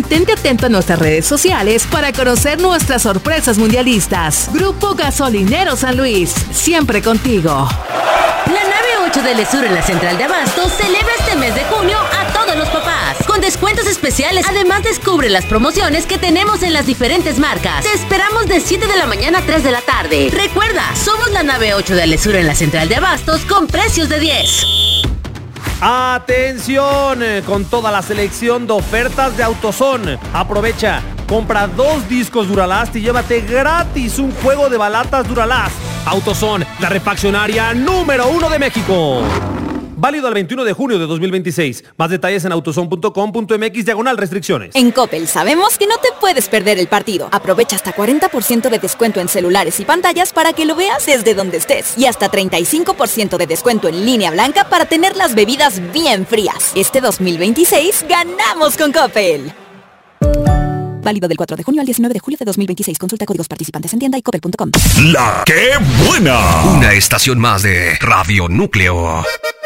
Mantente atento a nuestras redes sociales para conocer nuestras sorpresas mundialistas. Grupo Gasolinero San Luis, siempre contigo. La nave 8 del Sur en la Central de Abastos celebra este mes de junio a todos los papás, con descuentos especiales. Además, descubre las promociones que tenemos en las diferentes marcas. Te esperamos de 7 de la mañana a 3 de la tarde. Recuerda, somos la nave 8 del Sur en la Central de Abastos con precios de 10. ¡Atención! Con toda la selección de ofertas de AutoZone. Aprovecha, compra 2 discos Duralast y llévate gratis un juego de balatas Duralast. AutoZone, la refaccionaria número 1 de México. Válido al 21 de junio de 2026. Más detalles en autozone.com.mx/restricciones. En Coppel sabemos que no te puedes perder el partido. Aprovecha hasta 40% de descuento en celulares y pantallas para que lo veas desde donde estés. Y hasta 35% de descuento en línea blanca para tener las bebidas bien frías. Este 2026 ganamos con Coppel. Válido del 4 de junio al 19 de julio de 2026. Consulta códigos participantes en tienda y coppel.com. ¡La qué buena! Una estación más de Radio Núcleo.